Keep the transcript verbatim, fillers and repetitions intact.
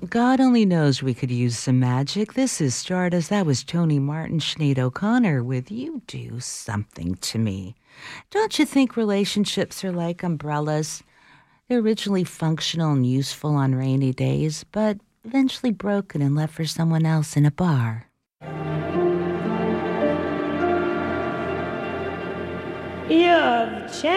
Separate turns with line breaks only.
God only knows we could use some magic. This is Stardust. That was Tony Martin, Sinead O'Connor with You Do Something to Me. Don't you think relationships are like umbrellas? They're originally functional and useful on rainy days, but eventually broken and left for someone else in a bar.
You've changed.